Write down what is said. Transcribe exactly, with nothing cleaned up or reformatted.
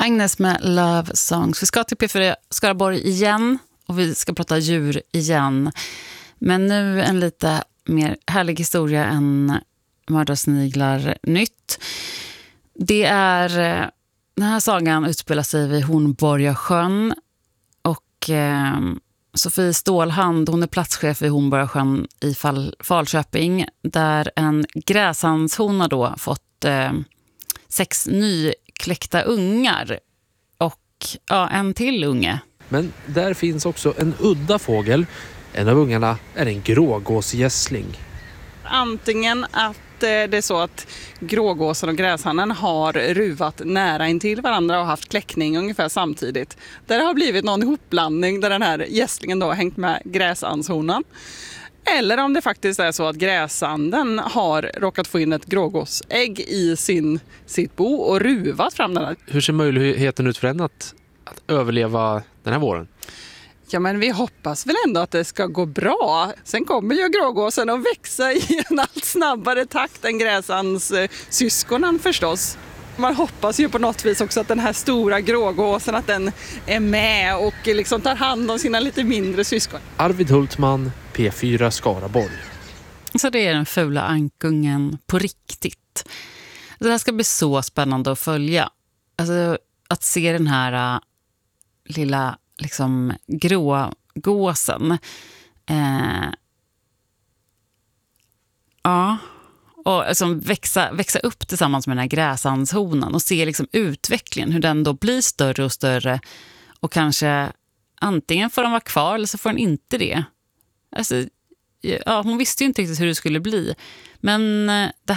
Agnes med Love Songs. Vi ska till P fyra Skaraborg igen och vi ska prata djur igen. Men nu en lite mer härlig historia än mördarsniglar nytt. Det är, den här sagan utspelar sig vid Hornborgasjön och eh, Sofie Stålhand, hon är platschef vid Hornborgasjön i Fal- Falköping där en gräsandshona då fått eh, sex nykläckta ungar och ja, en till unge. Men där finns också en udda fågel. En av ungarna är en grågåsgässling. Antingen att det är så att grågåsen och gräshannen har ruvat nära intill varandra och haft kläckning ungefär samtidigt. Där det har blivit någon ihopblandning där den här gässlingen då har hängt med gräsandshonan. Eller om det faktiskt är så att gräsanden har råkat få in ett grågåsägg i sin, sitt bo och ruvat fram den här. Hur ser möjligheten ut för den att, att överleva den här våren? Ja, men vi hoppas väl ändå att det ska gå bra. Sen kommer ju grågåsen att växa i en allt snabbare takt än gräsans eh, syskonen förstås. Man hoppas ju på något vis också att den här stora grågåsen att den är med och liksom tar hand om sina lite mindre syskon. Arvid Hultman, P fyra Skaraborg. Så det är den fula ankungen på riktigt. Det här ska bli så spännande att följa. Alltså att se den här uh, lilla liksom grågåsen. Eh, ja. Och liksom växa, växa upp tillsammans med den här gräsandshonan och se liksom utvecklingen, hur den då blir större och större och kanske antingen får den vara kvar eller så får den inte det. Alltså, ja, hon visste ju inte riktigt hur det skulle bli. Men det